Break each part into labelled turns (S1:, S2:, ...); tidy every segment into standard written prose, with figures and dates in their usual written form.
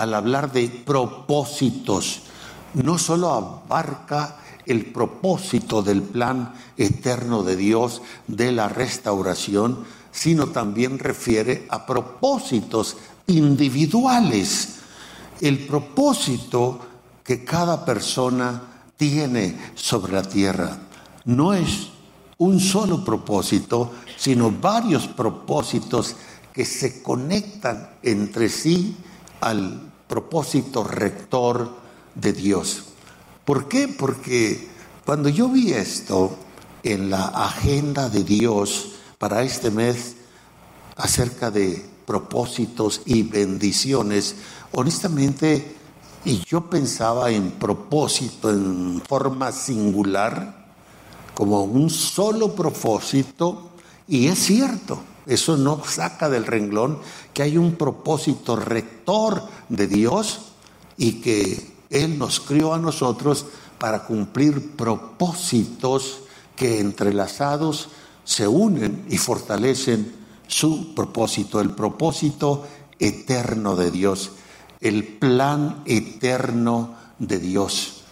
S1: al hablar de propósitos, no solo abarca el propósito del plan eterno de Dios de la restauración, sino también refiere a propósitos individuales. El propósito que cada persona tiene sobre la tierra no es un solo propósito, sino varios propósitos que se conectan entre sí al propósito rector de Dios. ¿Por qué? Porque cuando yo vi esto en la agenda de Dios para este mes acerca de propósitos y bendiciones, honestamente, y yo pensaba en propósito en forma singular, como un solo propósito, y es cierto, eso no saca del renglón que hay un propósito rector de Dios y que Él nos crió a nosotros para cumplir propósitos que entrelazados se unen y fortalecen su propósito, el propósito eterno de Dios, el plan eterno de Dios,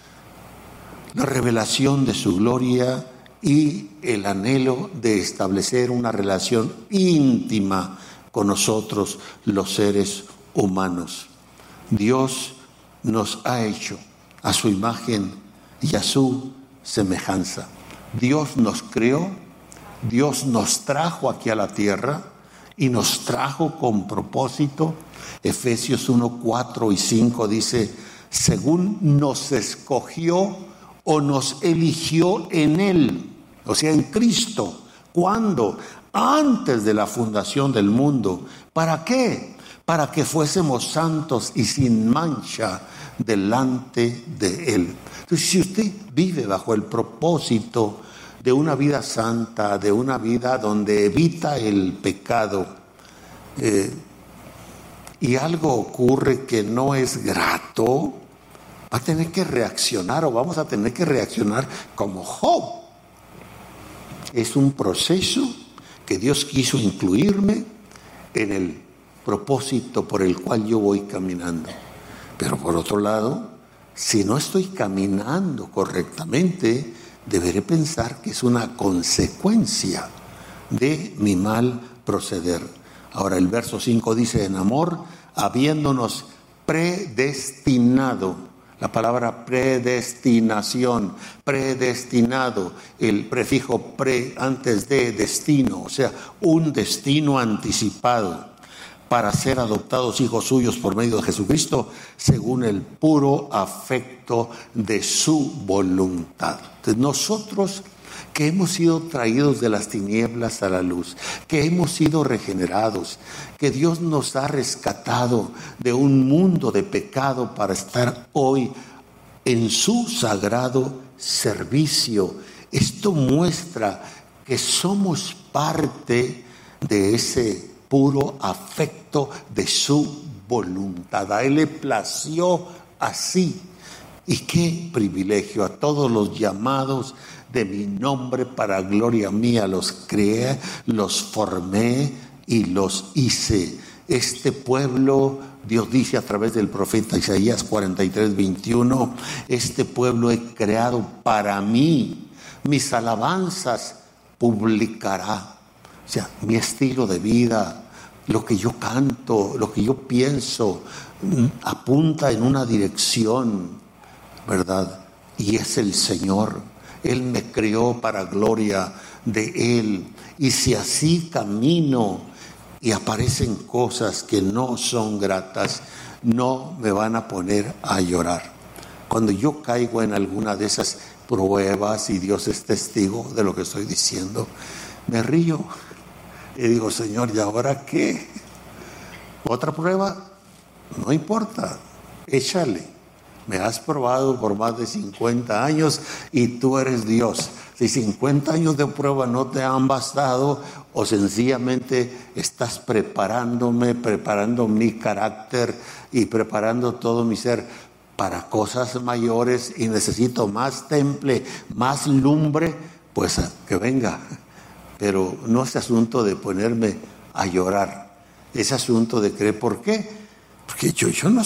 S1: la revelación de su gloria y el anhelo de establecer una relación íntima con nosotros, los seres humanos. Dios nos ha hecho a su imagen y a su semejanza. Dios nos creó, Dios nos trajo aquí a la tierra y nos trajo con propósito. Efesios 1, 4 y 5 dice: según nos escogió o nos eligió en Él, o sea, en Cristo. ¿Cuándo? Antes de la fundación del mundo. ¿Para qué? Para que fuésemos santos y sin mancha delante de Él. Entonces, si usted vive bajo el propósito de una vida santa, de una vida donde evita el pecado, y algo ocurre que no es grato, va a tener que reaccionar, o vamos a tener que reaccionar como Job. Es un proceso que Dios quiso incluirme en el propósito por el cual yo voy caminando. Pero por otro lado, si no estoy caminando correctamente, deberé pensar que es una consecuencia de mi mal proceder. Ahora el verso 5 dice: en amor, habiéndonos predestinado. La palabra predestinación, predestinado, el prefijo pre antes de destino, o sea, un destino anticipado para ser adoptados hijos suyos por medio de Jesucristo, según el puro afecto de su voluntad. Entonces nosotros, que hemos sido traídos de las tinieblas a la luz, que hemos sido regenerados, que Dios nos ha rescatado de un mundo de pecado para estar hoy en su sagrado servicio. Esto muestra que somos parte de ese puro afecto de su voluntad. A Él le plació así. Y qué privilegio a todos los llamados de mi nombre para gloria mía, los creé, los formé y los hice. Este pueblo, Dios dice a través del profeta Isaías 43, 21, este pueblo he creado para mí, mis alabanzas publicará. O sea, mi estilo de vida, lo que yo canto, lo que yo pienso, apunta en una dirección, ¿verdad? Y es el Señor. Él me creó para gloria de Él. Y si así camino y aparecen cosas que no son gratas, no me van a poner a llorar. Cuando yo caigo en alguna de esas pruebas, y Dios es testigo de lo que estoy diciendo, me río y digo: Señor, ¿y ahora qué? ¿Otra prueba? No importa, échale. Me has probado por más de 50 años y tú eres Dios. Si 50 años de prueba no te han bastado, o sencillamente estás preparando mi carácter y preparando todo mi ser para cosas mayores, y necesito más temple, más lumbre, pues que venga. Pero no es asunto de ponerme a llorar, es asunto de creer. ¿Por qué? Porque yo no